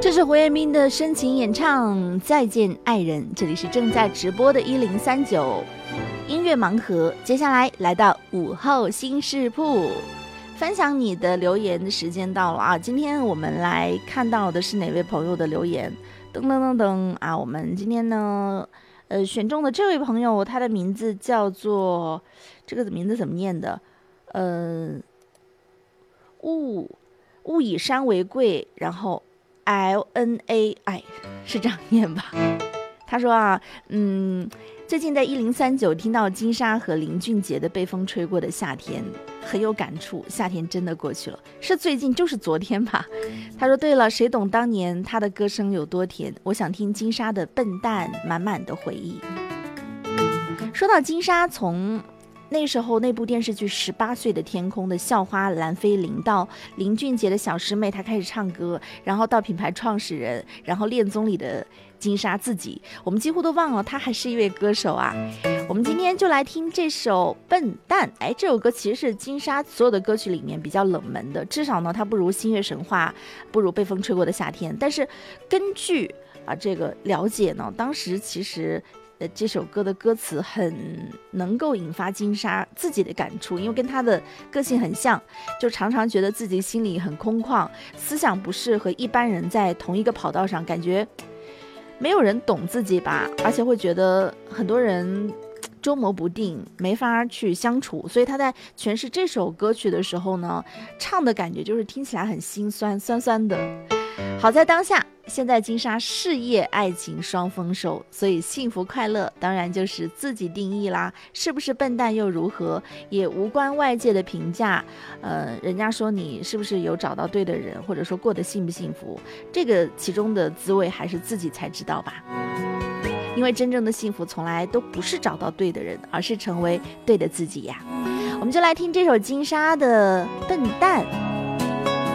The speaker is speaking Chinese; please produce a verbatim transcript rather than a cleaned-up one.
这是胡彦斌的深情演唱《再见爱人》，这里是正在直播的一零三九音乐盲盒。接下来来到午后新视铺，分享你的留言的时间到了啊！今天我们来看到的是哪位朋友的留言？噔噔噔噔啊！我们今天呢，呃，选中的这位朋友，他的名字叫做这个名字怎么念的？呃，物物以山为贵，然后。L N A I 是这样念吧？他说啊，嗯，最近在一零三九听到金莎和林俊杰的《被风吹过的夏天》，很有感触。夏天真的过去了，是最近就是昨天吧？他说对了，谁懂当年他的歌声有多甜？我想听金莎的《笨蛋》，满满的回忆。说到金莎，从那时候那部电视剧《十八岁的天空》的校花蓝菲琳，到林俊杰的小师妹，她开始唱歌，然后到品牌创始人，然后恋综里的金莎自己，我们几乎都忘了她还是一位歌手啊。我们今天就来听这首《笨蛋》。哎，这首歌其实是金莎所有的歌曲里面比较冷门的，至少呢它不如《星月神话》，不如《被风吹过的夏天》。但是根据啊这个了解呢，当时其实这首歌的歌词很能够引发金莎自己的感触，因为跟她的个性很像，就常常觉得自己心里很空旷，思想不是和一般人在同一个跑道上，感觉没有人懂自己吧，而且会觉得很多人捉摸不定，没法去相处。所以她在诠释这首歌曲的时候呢，唱的感觉就是听起来很心酸，酸酸的。好在当下，现在金莎事业爱情双丰收，所以幸福快乐当然就是自己定义啦，是不是笨蛋又如何，也无关外界的评价。呃，人家说你是不是有找到对的人，或者说过得幸不幸福，这个其中的滋味还是自己才知道吧。因为真正的幸福从来都不是找到对的人，而是成为对的自己呀。我们就来听这首金莎的《笨蛋》。